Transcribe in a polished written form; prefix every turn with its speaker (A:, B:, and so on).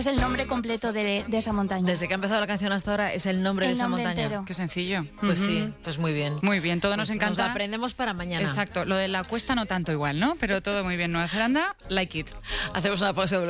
A: Es el nombre completo de esa montaña.
B: Desde que ha empezado la canción hasta ahora es el nombre de esa montaña.
A: Entero.
C: Qué sencillo.
B: Pues sí, pues muy bien.
C: Muy bien, todo nos
B: Pues
C: encanta.
B: Nos la aprendemos para mañana.
C: Exacto, lo de la cuesta no tanto igual, ¿no? Pero todo muy bien. Nueva Zelanda, like it.
B: Hacemos una pausa.